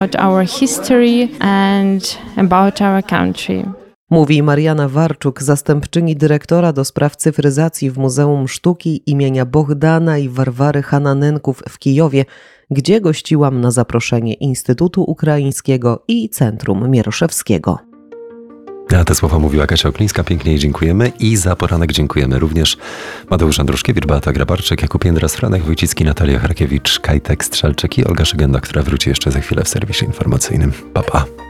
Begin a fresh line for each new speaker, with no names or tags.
about our history and about our country.
Mówi Mariana Warczuk, zastępczyni dyrektora do spraw cyfryzacji w Muzeum Sztuki imienia Bohdana i Warwary Hananenków w Kijowie, gdzie gościłam na zaproszenie Instytutu Ukraińskiego i Centrum Mieroszewskiego.
A te słowa mówiła Kasia Oklińska. Pięknie jej dziękujemy i za poranek dziękujemy również Mateusz Andruszkiewicz, Beata Grabarczyk, Jakub Jędras, Franek Wójcicki, Natalia Harkiewicz, Kajtek Strzelczyk i Olga Szygenda, która wróci jeszcze za chwilę w serwisie informacyjnym. Pa, pa.